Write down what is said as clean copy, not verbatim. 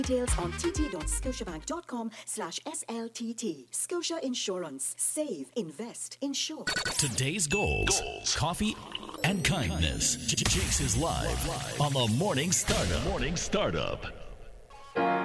Details on tt.scotiabank.com/SLTT. Scotia Insurance. Save, invest, insure. Today's goals, coffee, and kindness. Jake's is live on the Morning Startup.